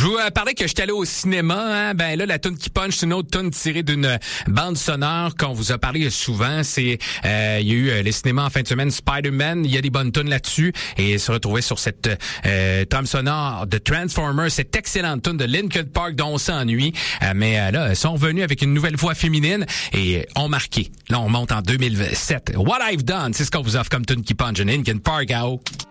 Je vous parlais que j'étais allé au cinéma. Hein? Ben là, la tune qui punch, c'est une autre tune tirée d'une bande sonore qu'on vous a parlé souvent. C'est il y a eu les cinémas en fin de semaine, Spider-Man. Il y a des bonnes tunes là-dessus. Et se retrouver sur cette trame sonore de Transformers, cette excellente tune de Linkin Park dont on s'ennuie. Mais là, ils sont revenus avec une nouvelle voix féminine et ont marqué. Là, on monte en 2007. What I've Done, c'est ce qu'on vous offre comme tune qui punch. Linkin Park,